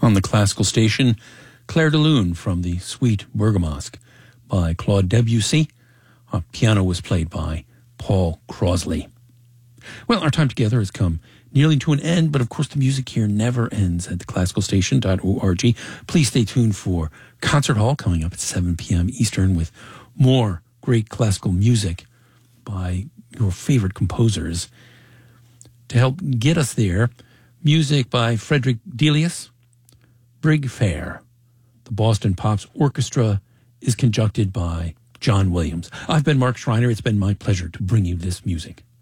On the classical station, Clair de Lune from the Suite Bergamasque by Claude Debussy. Piano was played by Paul Crosley. Well, our time together has come nearly to an end, but of course the music here never ends at theclassicalstation.org. Please stay tuned for Concert Hall coming up at 7 p.m. Eastern with more great classical music by your favorite composers. To help get us there, music by Frederick Delius, Brig Fair. The Boston Pops Orchestra is conducted by John Williams. I've been Mark Schreiner. It's been my pleasure to bring you this music.